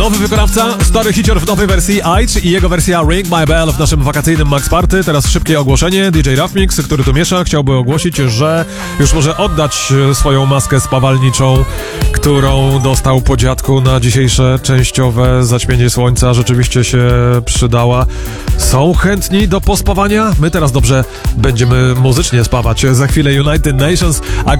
Nowy wykonawca, stary hicior w nowej wersji Aitch i jego wersja Ring My Bell w naszym wakacyjnym Max Party. Teraz szybkie ogłoszenie. DJ Rafmix, który tu miesza, chciałby ogłosić, że już może oddać swoją maskę spawalniczą, którą dostał po dziadku na dzisiejsze częściowe zaćmienie słońca. Rzeczywiście się przydała. Są chętni do pospawania? My teraz dobrze będziemy muzycznie spawać. Za chwilę United Nations, a